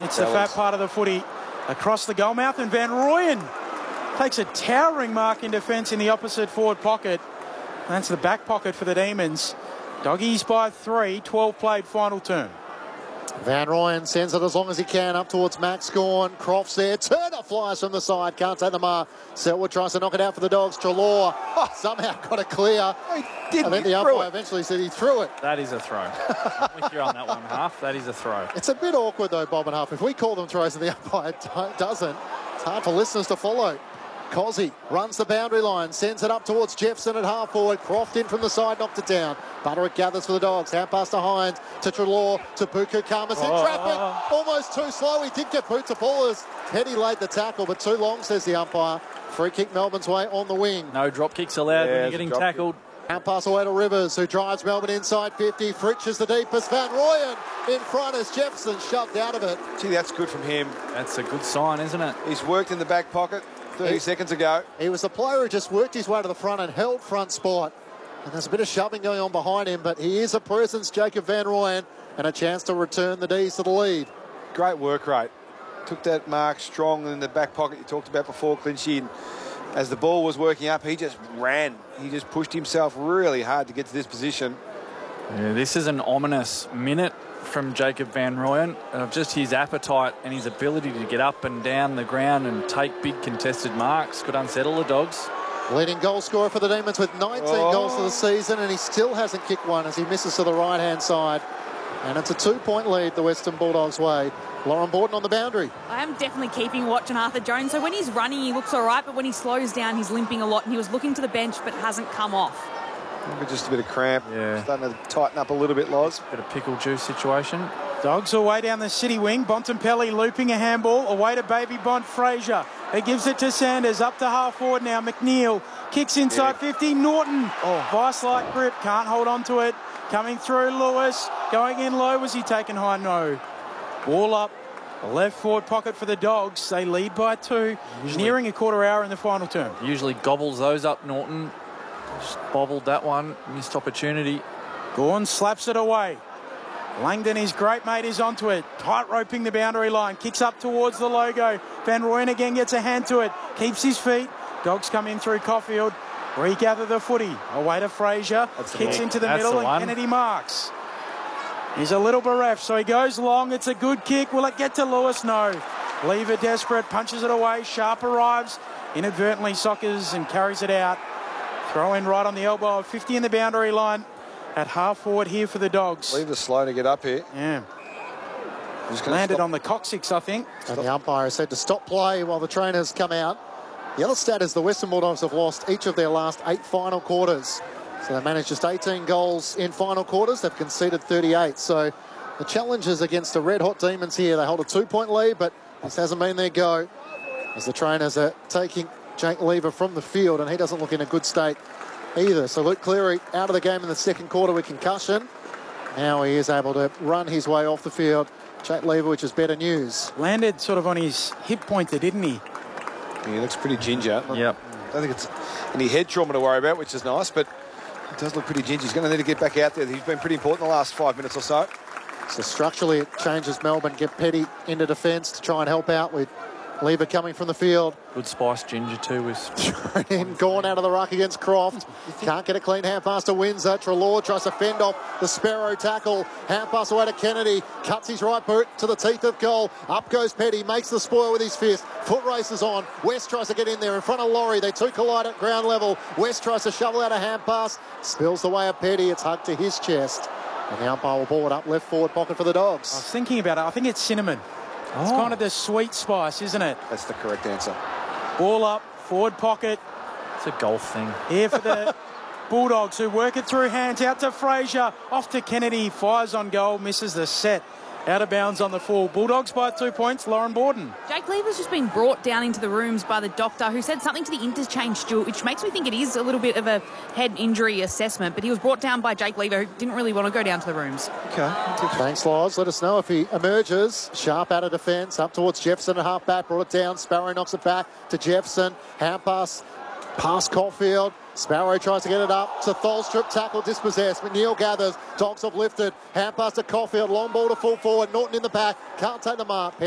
It's the fat part of the footy across the goal mouth, and Van Rooyen takes a towering mark in defence in the opposite forward pocket. That's the back pocket for the Demons. Doggies by 3, 12 played, final term. Van Rooyen sends it as long as he can up towards Max Gawn. Crofts there. Turner flies from the side. Can't take the mark. Selwood tries to knock it out for the Dogs. Treloar somehow got it clear. I think the umpire eventually said he threw it. That is a throw. I'm with you on that one, Half. That is a throw. It's a bit awkward though, Bob and Half. If we call them throws and the umpire doesn't, it's hard for listeners to follow. Cozzy runs the boundary line, sends it up towards Jefferson at half forward. Croft in from the side, knocked it down. Butterick gathers for the Dogs. Hand pass to Hines, to Treloar, to Buku Khamis in traffic. Almost too slow. He did get boot to Paulers. Teddy laid the tackle, but too long, says the umpire. Free kick Melbourne's way on the wing. No drop kicks allowed when you're getting tackled. Hand pass away to Rivers, who drives Melbourne inside 50. Fritsch is the deepest. Van Rooyen in front as Jefferson shoved out of it. Gee, that's good from him. That's a good sign, isn't it? He's worked in the back pocket 30 seconds ago. He was the player who just worked his way to the front and held front spot. And there's a bit of shoving going on behind him, but he is a presence, Jacob Van Rooyen, and a chance to return the D's to the lead. Great work rate. Took that mark strong in the back pocket you talked about before, Clinchy. And as the ball was working up, he just ran. He just pushed himself really hard to get to this position. Yeah, this is an ominous minute from Jacob Van Rooyen of just his appetite and his ability to get up and down the ground and take big contested marks. Could unsettle the Dogs. Leading goal scorer for the Demons with 19 goals for the season, and he still hasn't kicked one as he misses to the right-hand side. And it's a 2-point lead the Western Bulldogs way. Lauren Borden on the boundary. I am definitely keeping watch on Arthur Jones. So when he's running, he looks all right, but when he slows down, he's limping a lot, and he was looking to the bench but hasn't come off. Maybe just a bit of cramp. Yeah. Starting to tighten up a little bit, Loz. Bit of pickle juice situation. Dogs away down the city wing. Bontempelli looping a handball. Away to Baby Bont Fraser. He gives it to Sanders. Up to half forward now. McNeil kicks inside 50. Norton. Vice-like grip. Can't hold on to it. Coming through Lewis. Going in low. Was he taken high? No. Ball up. Left forward pocket for the Dogs. They lead by 2. Nearing a quarter hour in the final term. Usually gobbles those up, Norton. Just bobbled that one. Missed opportunity. Gawn slaps it away. Langdon, his great mate, is onto it. Tight roping the boundary line. Kicks up towards the logo. Van Rooyen again gets a hand to it. Keeps his feet. Dogs come in through Caulfield. Regather the footy. Away to Fraser. Kicks into the middle and Kennedy marks. He's a little bereft, so he goes long. It's a good kick. Will it get to Lewis? No. Lever desperate. Punches it away. Sharp arrives. Inadvertently soccers and carries it out. Throw in right on the elbow of 50 in the boundary line. At half forward here for the Dogs. Leave the slow to get up here. Yeah. Landed on the coccyx, I think. And the umpire said to stop play while the trainers come out. The other stat is the Western Bulldogs have lost each of their last 8 final quarters. So they managed just 18 goals in final quarters. They've conceded 38. So the challenge is against the red-hot Demons here. They hold a 2-point lead, but this hasn't been their go. As the trainers are taking Jake Lever from the field, and he doesn't look in a good state either. So Luke Cleary out of the game in the second quarter with concussion. Now he is able to run his way off the field. Jake Lever, which is better news. Landed sort of on his hip pointer, didn't he? Yeah, he looks pretty ginger. Yep. I don't think it's any head trauma to worry about, which is nice, but it does look pretty ginger. He's going to need to get back out there. He's been pretty important the last 5 minutes or so. So structurally it changes Melbourne. Get Petty into defence to try and help out with Lever coming from the field. Good spice ginger too. With in Gawn out of the ruck against Croft. Can't get a clean hand pass to Windsor. Treloar tries to fend off the Sparrow tackle. Hand pass away to Kennedy. Cuts his right boot to the teeth of goal. Up goes Petty. Makes the spoil with his fist. Foot races on. West tries to get in there in front of Laurie. They two collide at ground level. West tries to shovel out a hand pass. Spills the way of Petty. It's hugged to his chest. And the umpire will ball it up left forward pocket for the Dogs. I was thinking about it. I think it's cinnamon. It's kind of the sweet spice, isn't it? That's the correct answer. Ball up, forward pocket. it's a golf thing. Here for the Bulldogs, who work it through hands. Out to Fraser, off to Kennedy. Fires on goal, misses the set. Out of bounds on the full. Bulldogs by 2 points. Lauren Borden. Jake Lever's just been brought down into the rooms by the doctor, who said something to the interchange steward, which makes me think it is a little bit of a head injury assessment. But he was brought down by Jake Lever, who didn't really want to go down to the rooms. Okay. Thanks, Loz. Let us know if he emerges. Sharp out of defence, up towards Jefferson at half back. Brought it down. Sparrow knocks it back to Jefferson. Hand pass past Caulfield. Sparrow tries to get it up to Tholstrup. Tackle dispossessed. McNeil gathers. Dogs uplifted. Hand pass to Caulfield. Long ball to full forward. Norton in the back. Can't take the mark.